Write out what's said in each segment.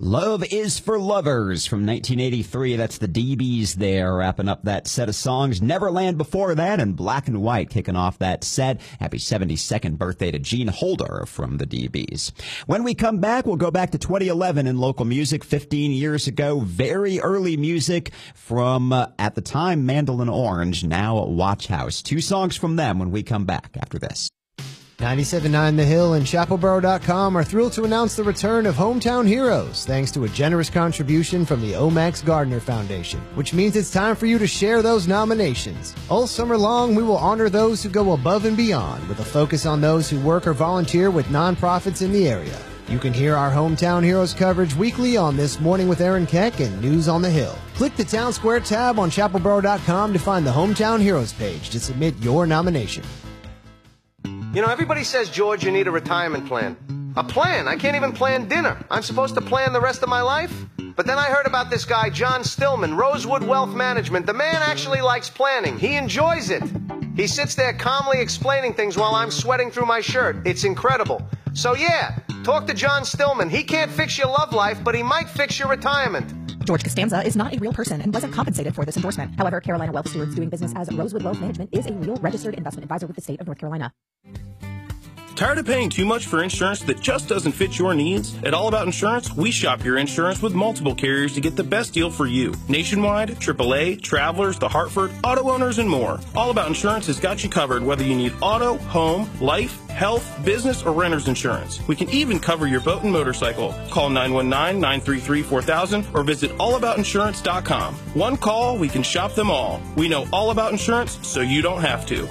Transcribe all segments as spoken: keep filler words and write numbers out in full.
Love is for Lovers from nineteen eighty-three. That's the D B's there, wrapping up that set of songs. Neverland before that, and Black and White kicking off that set. Happy seventy-second birthday to Gene Holder from the D B's. When we come back, we'll go back to twenty eleven in local music. fifteen years ago, very early music from, uh, at the time, Mandolin Orange, now Watch House. Two songs from them when we come back after this. ninety-seven point nine The Hill and Chapel Boro dot com are thrilled to announce the return of Hometown Heroes, thanks to a generous contribution from the O Max Gardner Foundation, which means it's time for you to share those nominations. All summer long, we will honor those who go above and beyond, with a focus on those who work or volunteer with nonprofits in the area. You can hear our Hometown Heroes coverage weekly on This Morning with Aaron Keck and News on the Hill. Click the Town Square tab on Chapel Boro dot com to find the Hometown Heroes page to submit your nomination. You know, everybody says, George, you need a retirement plan. A plan? I can't even plan dinner. I'm supposed to plan the rest of my life? But then I heard about this guy, John Stillman, Rosewood Wealth Management. The man actually likes planning. He enjoys it. He sits there calmly explaining things while I'm sweating through my shirt. It's incredible. So yeah, talk to John Stillman. He can't fix your love life, but he might fix your retirement. George Costanza is not a real person and wasn't compensated for this endorsement. However, Carolina Wealth Stewards doing business as Rosewood Wealth Management is a real registered investment advisor with the state of North Carolina. Tired of paying too much for insurance that just doesn't fit your needs? At All About Insurance, we shop your insurance with multiple carriers to get the best deal for you. Nationwide, triple A, Travelers, The Hartford, auto owners, and more. All About Insurance has got you covered whether you need auto, home, life, health, business, or renter's insurance. We can even cover your boat and motorcycle. Call nine one nine, nine three three, four thousand or visit all about insurance dot com. One call, we can shop them all. We know all about insurance, so you don't have to.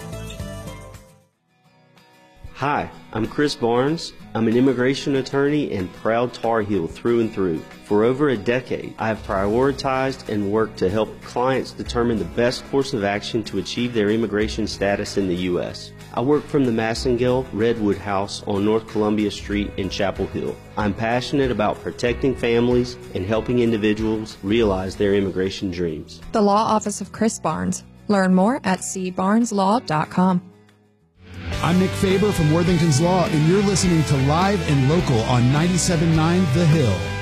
Hi, I'm Chris Barnes. I'm an immigration attorney and proud Tar Heel through and through. For over a decade, I have prioritized and worked to help clients determine the best course of action to achieve their immigration status in the U S I work from the Massengale Redwood House on North Columbia Street in Chapel Hill. I'm passionate about protecting families and helping individuals realize their immigration dreams. The Law Office of Chris Barnes. Learn more at c barnes law dot com. I'm Nick Faber from Worthington's Law, and you're listening to Live and Local on ninety-seven point nine The Hill.